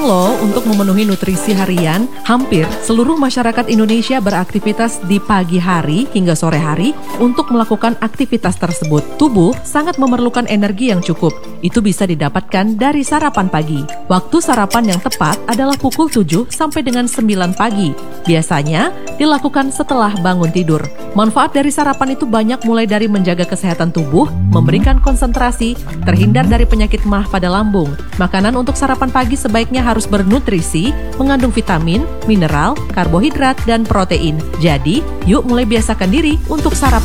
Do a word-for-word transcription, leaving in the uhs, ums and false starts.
Penting loh untuk memenuhi nutrisi harian. Hampir seluruh masyarakat Indonesia beraktivitas di pagi hari hingga sore hari untuk melakukan aktivitas tersebut. Tubuh sangat memerlukan energi yang cukup. Itu bisa didapatkan dari sarapan pagi. Waktu sarapan yang tepat adalah pukul tujuh sampai dengan sembilan pagi. Biasanya dilakukan setelah bangun tidur. Manfaat dari sarapan itu banyak, mulai dari menjaga kesehatan tubuh, memberikan konsentrasi, terhindar dari penyakit maag pada lambung. Makanan untuk sarapan pagi sebaiknya harus bernutrisi, mengandung vitamin, mineral, karbohidrat, dan protein. Jadi, yuk mulai biasakan diri untuk sarapan